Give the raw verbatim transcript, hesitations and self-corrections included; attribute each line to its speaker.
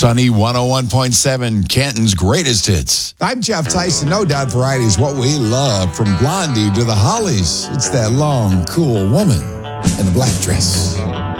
Speaker 1: Sunny one oh one point seven, Canton's greatest hits.
Speaker 2: I'm Jeff Tyson. No doubt variety is what we love. From Blondie to the Hollies, it's that long, cool woman in the black dress.